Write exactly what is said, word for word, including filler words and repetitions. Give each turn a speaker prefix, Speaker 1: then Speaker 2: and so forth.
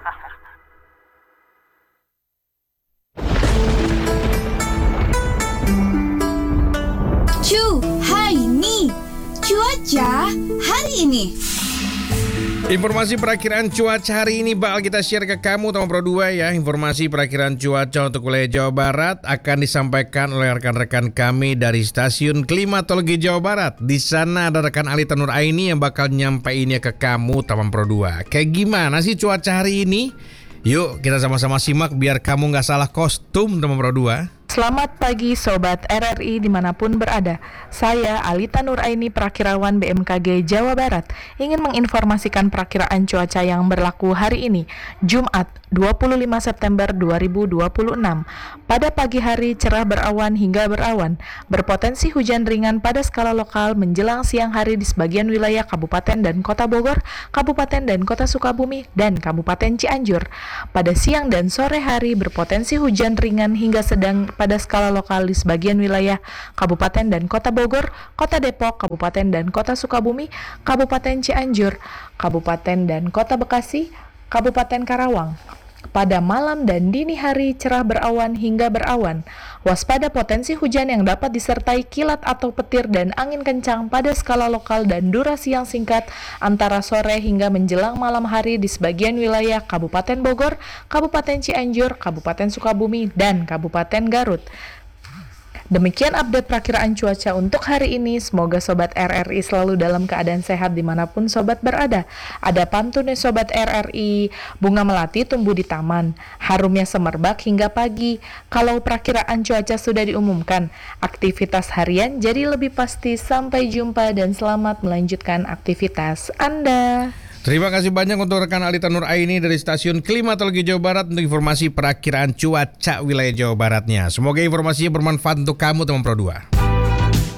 Speaker 1: Cu, hai ni cuaca hari ini.
Speaker 2: Informasi perakiraan cuaca hari ini bakal kita share ke kamu teman Pro dua ya. Informasi perakiraan cuaca untuk wilayah Jawa Barat akan disampaikan oleh rekan-rekan kami dari Stasiun Klimatologi Jawa Barat. Di sana ada rekan Alita Nur Aini yang bakal nyampeinnya ke kamu teman Pro dua. Kayak gimana sih cuaca hari ini? Yuk kita sama-sama simak biar kamu nggak salah kostum teman Pro dua.
Speaker 3: Selamat pagi Sobat R R I dimanapun berada. Saya Alita Nur Aini, Perakirawan B M K G Jawa Barat, ingin menginformasikan perakiraan cuaca yang berlaku hari ini, Jumat dua puluh lima September dua ribu dua puluh enam. Pada pagi hari cerah berawan hingga berawan, berpotensi hujan ringan pada skala lokal menjelang siang hari di sebagian wilayah Kabupaten dan Kota Bogor, Kabupaten dan Kota Sukabumi, dan Kabupaten Cianjur. Pada siang dan sore hari berpotensi hujan ringan hingga sedang pada skala lokal di sebagian wilayah Kabupaten dan Kota Bogor, Kota Depok, Kabupaten dan Kota Sukabumi, Kabupaten Cianjur, Kabupaten dan Kota Bekasi, Kabupaten Karawang. Pada malam dan dini hari cerah berawan hingga berawan. Waspada potensi hujan yang dapat disertai kilat atau petir dan angin kencang pada skala lokal dan durasi yang singkat antara sore hingga menjelang malam hari di sebagian wilayah Kabupaten Bogor, Kabupaten Cianjur, Kabupaten Sukabumi, dan Kabupaten Garut. Demikian update perakiraan cuaca untuk hari ini. Semoga Sobat R R I selalu dalam keadaan sehat dimanapun Sobat berada. Ada pantun Sobat R R I, bunga melati tumbuh di taman, harumnya semerbak hingga pagi. Kalau perakiraan cuaca sudah diumumkan, aktivitas harian jadi lebih pasti. Sampai jumpa dan selamat melanjutkan aktivitas Anda.
Speaker 2: Terima kasih banyak untuk rekan Alita Nur Aini dari Stasiun Klimatologi Jawa Barat untuk informasi perakiraan cuaca wilayah Jawa Baratnya. Semoga informasinya bermanfaat untuk kamu teman Pro dua.